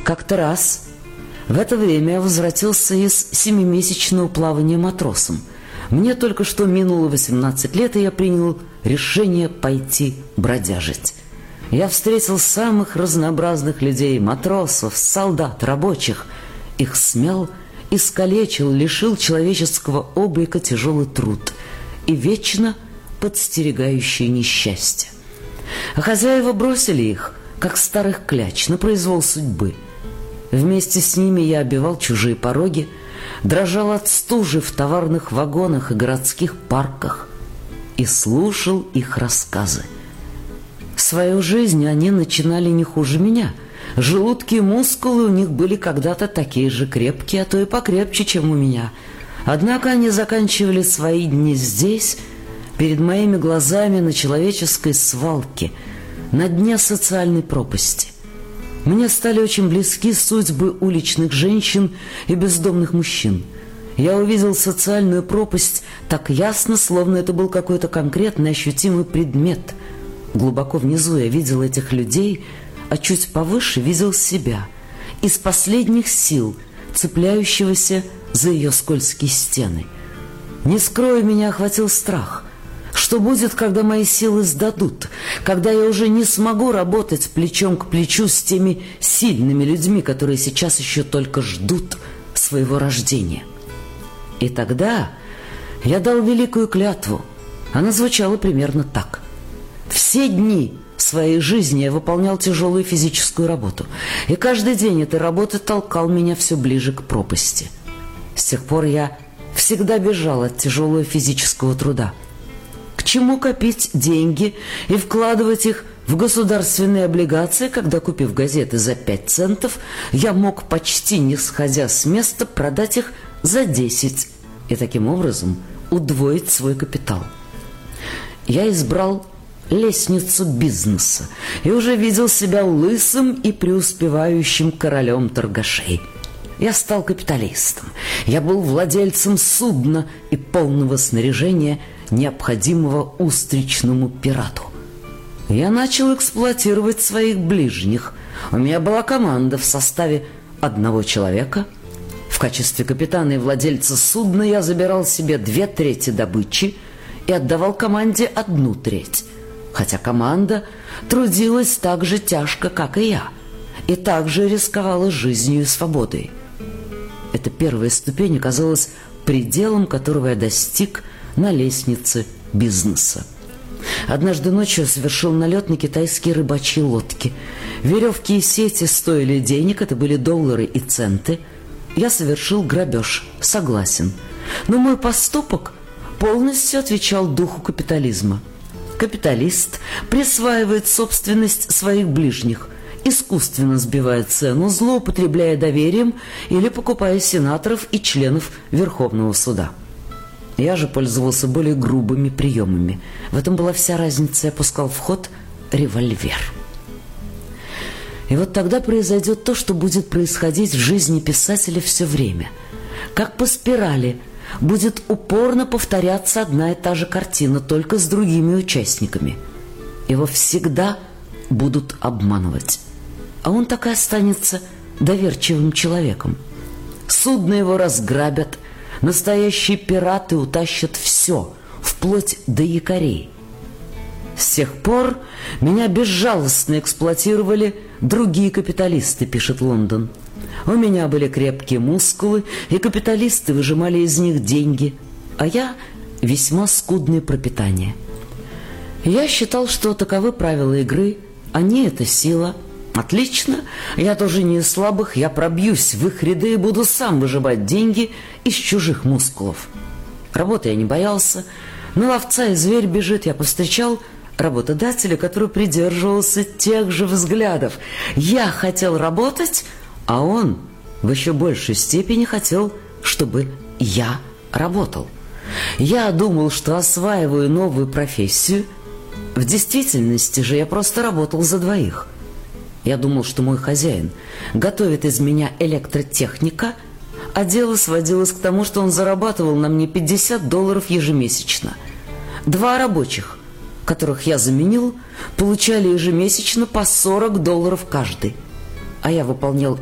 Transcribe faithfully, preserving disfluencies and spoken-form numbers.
Как-то раз в это время я возвратился из семимесячного плавания матросом. Мне только что минуло восемнадцать лет, и я принял решение пойти бродяжить. Я встретил самых разнообразных людей: матросов, солдат, рабочих. Их смял, искалечил, лишил человеческого облика тяжелый труд и вечно подстерегающее несчастье. А хозяева бросили их, как старых кляч, на произвол судьбы. Вместе с ними я обивал чужие пороги, дрожал от стужи в товарных вагонах и городских парках и слушал их рассказы. Свою жизнь они начинали не хуже меня. Желудки и мускулы у них были когда-то такие же крепкие, а то и покрепче, чем у меня. Однако они заканчивали свои дни здесь, перед моими глазами, на человеческой свалке, на дне социальной пропасти. Мне стали очень близки судьбы уличных женщин и бездомных мужчин. Я увидел социальную пропасть так ясно, словно это был какой-то конкретный ощутимый предмет. Глубоко внизу я видел этих людей, а чуть повыше видел себя, из последних сил, цепляющегося за ее скользкие стены. Не скрою, меня охватил страх. Что будет, когда мои силы сдадут, когда я уже не смогу работать плечом к плечу с теми сильными людьми, которые сейчас еще только ждут своего рождения? И тогда я дал великую клятву. Она звучала примерно так: все дни своей жизни я выполнял тяжелую физическую работу, и каждый день этой работы толкал меня все ближе к пропасти. С тех пор я всегда бежал от тяжелого физического труда. К чему копить деньги и вкладывать их в государственные облигации, когда, купив газеты за пять центов, я мог, почти не сходя с места, продать их за десять и таким образом удвоить свой капитал? Я избрал лестницу бизнеса и уже видел себя лысым и преуспевающим королем торгашей. Я стал капиталистом. Я был владельцем судна и полного снаряжения, необходимого устричному пирату. Я начал эксплуатировать своих ближних. У меня была команда в составе одного человека. В качестве капитана и владельца судна я забирал себе две трети добычи и отдавал команде одну треть. Хотя команда трудилась так же тяжко, как и я, и также рисковала жизнью и свободой. Эта первая ступень оказалась пределом, которого я достиг на лестнице бизнеса. Однажды ночью я совершил налет на китайские рыбачьи лодки. Веревки и сети стоили денег, это были доллары и центы. Я совершил грабеж, согласен. Но мой поступок полностью отвечал духу капитализма. Капиталист присваивает собственность своих ближних, искусственно сбивая цену, злоупотребляя доверием или покупая сенаторов и членов Верховного суда. Я же пользовался более грубыми приемами. В этом была вся разница. Я пускал в ход револьвер. И вот тогда произойдет то, что будет происходить в жизни писателя все время. Как по спирали будет упорно повторяться одна и та же картина, только с другими участниками. Его всегда будут обманывать. А он так и останется доверчивым человеком. Судно его разграбят, настоящие пираты утащат все, вплоть до якорей. С тех пор меня безжалостно эксплуатировали другие капиталисты, пишет Лондон. У меня были крепкие мускулы, и капиталисты выжимали из них деньги, а я весьма скудное пропитание. Я считал, что таковы правила игры, они — это сила. Отлично, я тоже не из слабых, я пробьюсь в их ряды и буду сам выжимать деньги из чужих мускулов. Работы я не боялся. На ловца и зверь бежит. Я повстречал работодателя, который придерживался тех же взглядов. Я хотел работать, а он в еще большей степени хотел, чтобы я работал. Я думал, что осваиваю новую профессию. В действительности же я просто работал за двоих. Я думал, что мой хозяин готовит из меня электротехника, а дело сводилось к тому, что он зарабатывал на мне пятьдесят долларов ежемесячно. Два рабочих, которых я заменил, получали ежемесячно по сорок долларов каждый, а я выполнял